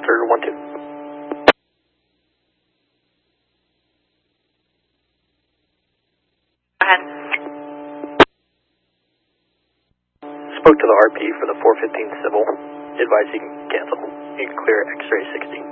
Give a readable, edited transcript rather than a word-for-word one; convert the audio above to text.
answer 1-2. Go ahead. Spoke to the RP for the 415 civil, advised you can cancel. You can clear X-ray 60.